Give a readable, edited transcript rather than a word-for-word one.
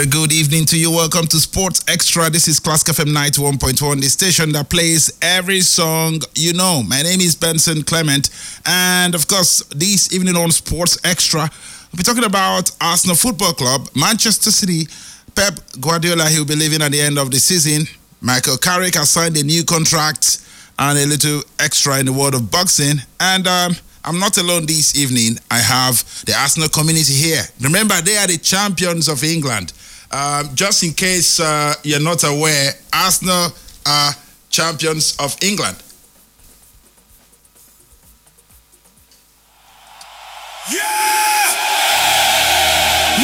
Good evening to you. Welcome to Sports Extra. This is Classic FM 91.1, the station that plays every song you know. My name is Benson Clement, and of course, this evening on Sports Extra, we'll be talking about Arsenal Football Club, Manchester City, Pep Guardiola. He'll be leaving at the end of the season. Michael Carrick has signed a new contract, and a little extra in the world of boxing. And I'm not alone this evening. I have the Arsenal community here. Remember, they are the champions of England. Just in case you're not aware, Arsenal are champions of England. Yeah!